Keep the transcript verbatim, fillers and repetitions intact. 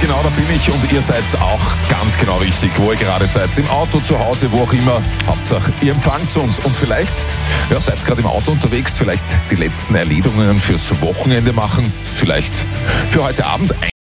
genau, da bin ich und ihr seid auch ganz genau richtig, wo ihr gerade seid. Im Auto, zu Hause, wo auch immer. Hauptsache, ihr empfangt uns und vielleicht, ja, seid gerade im Auto unterwegs, vielleicht die letzten Erledigungen fürs Wochenende machen, vielleicht für heute Abend